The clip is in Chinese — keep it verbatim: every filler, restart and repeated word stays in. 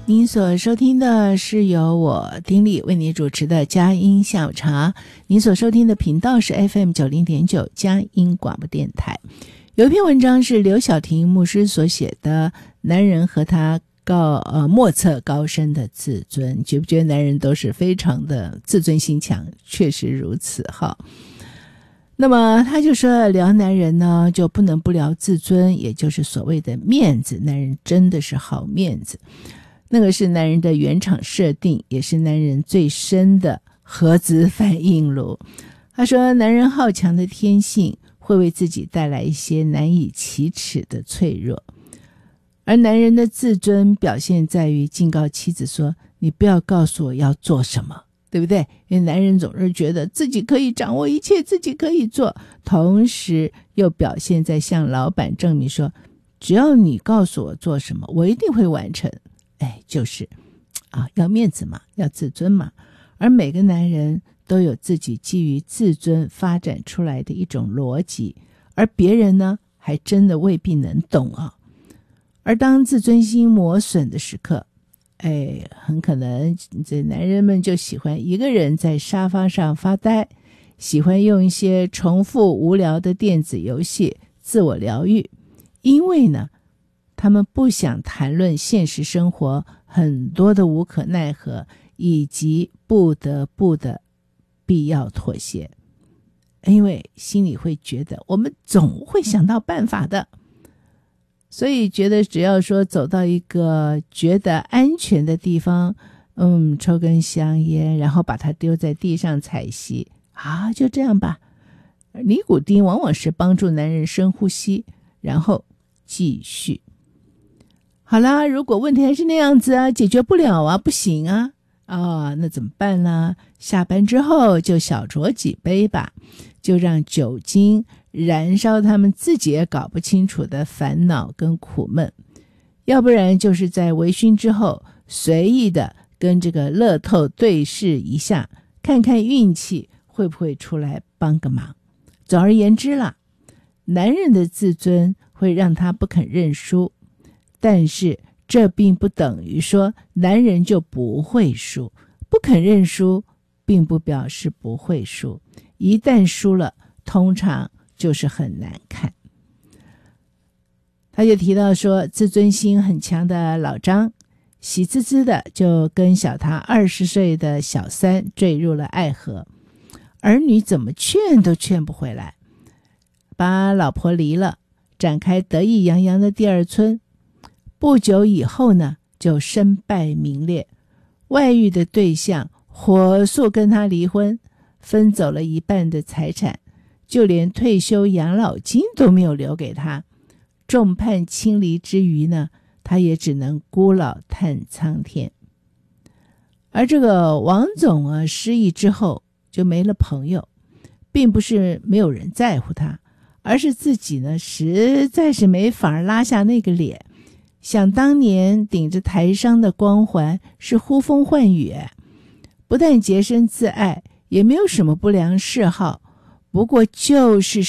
您所收听的是由我丁力为您主持的佳音下午茶。您所收听的频道是 F M 九十点九 佳音广播电台。有一篇文章是刘晓婷牧师所写的，男人和他高呃莫测高深的自尊。觉不觉得男人都是非常的自尊心强？确实如此哈。那么他就说，聊男人呢就不能不聊自尊，也就是所谓的面子。男人真的是好面子，那个是男人的原厂设定，也是男人最深的核子反应炉。他说，男人好强的天性会为自己带来一些难以启齿的脆弱，而男人的自尊表现在于警告妻子说，你不要告诉我要做什么，对不对？因为男人总是觉得自己可以掌握一切，自己可以做，同时又表现在向老板证明说，只要你告诉我做什么，我一定会完成。哎，就是啊，要面子嘛，要自尊嘛。而每个男人都有自己基于自尊发展出来的一种逻辑，而别人呢，还真的未必能懂啊。而当自尊心磨损的时刻，哎，很可能这男人们就喜欢一个人在沙发上发呆，喜欢用一些重复无聊的电子游戏自我疗愈，因为呢，他们不想谈论现实生活很多的无可奈何以及不得不的必要妥协，因为心里会觉得我们总会想到办法的，所以觉得只要说走到一个觉得安全的地方，嗯，抽根香烟，然后把它丢在地上踩熄，啊，就这样吧。尼古丁往往是帮助男人深呼吸，然后继续。好啦，如果问题还是那样子啊，解决不了啊，不行啊，啊，那怎么办呢？下班之后就小酌几杯吧，就让酒精燃烧他们自己也搞不清楚的烦恼跟苦闷，要不然就是在微醺之后随意的跟这个乐透对视一下，看看运气会不会出来帮个忙。总而言之啦，男人的自尊会让他不肯认输，但是这并不等于说男人就不会输，不肯认输并不表示不会输，一旦输了，通常就是很难看。他就提到说，自尊心很强的老张，喜滋滋的就跟小他二十岁的小三坠入了爱河，儿女怎么劝都劝不回来，把老婆离了，展开得意洋洋的第二春。不久以后呢，就身败名裂，外遇的对象火速跟他离婚，分走了一半的财产，就连退休养老金都没有留给他。众叛亲离之余呢，他也只能孤老叹苍天。而这个王总啊，失忆之后就没了朋友，并不是没有人在乎他，而是自己呢实在是没法拉下那个脸。想当年顶着台商的光环是呼风唤雨，不但洁身自爱，也没有什么不良嗜好，不过就是